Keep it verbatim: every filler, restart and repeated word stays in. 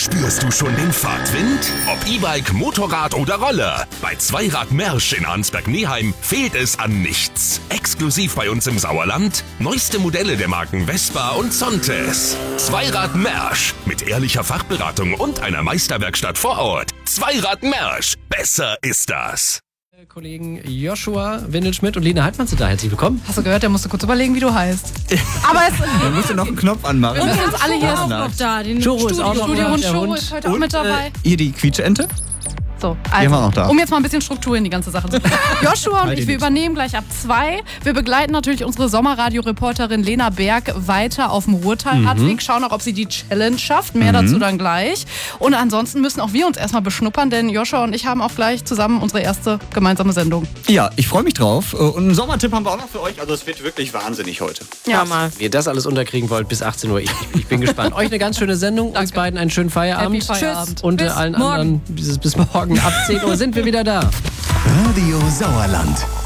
Spürst du schon den Fahrtwind? Ob E-Bike, Motorrad oder Roller. Bei Zweirad Mersch in Arnsberg-Neheim fehlt es an nichts. Exklusiv bei uns im Sauerland. Neueste Modelle der Marken Vespa und Zontes. Zweirad Mersch. Mit ehrlicher Fachberatung und einer Meisterwerkstatt vor Ort. Zweirad Mersch. Besser ist das. Kollegen Joshua Windelschmidt und Lena Heidmann sind da. Herzlich willkommen. Hast du gehört, der musste kurz überlegen, wie du heißt. Aber es Man musste noch einen Knopf anmachen. und wir sind alle hier auch noch da. Den Joro ist auch noch Studio da, und der Show Hund. ist heute auch Und mit dabei. äh, hier die Quietscheente. So, Die haben also, wir noch da. um jetzt mal ein bisschen Struktur in die ganze Sache zu bringen. Joshua und Halt ich, die wir liebsten. übernehmen gleich ab zwei. Wir begleiten natürlich unsere Sommerradio-Reporterin Lena Berg weiter auf dem Ruhrtal-Radweg. Schauen auch, ob sie die Challenge schafft. Mehr dazu dann gleich. Und ansonsten müssen auch wir uns erstmal beschnuppern, denn Joshua und ich haben auch gleich zusammen unsere erste gemeinsame Sendung. Ja, ich freue mich drauf. Und einen Sommertipp haben wir auch noch für euch. Also es wird wirklich wahnsinnig heute. Ja, mal. Wie ihr das alles unterkriegen wollt bis achtzehn Uhr, ich, ich bin gespannt. Euch eine ganz schöne Sendung, uns beiden einen schönen Feierabend. Happy Feierabend. Und äh, Bis allen morgen. anderen dieses bis morgen ab zehn Uhr sind wir wieder da. Radio Sauerland.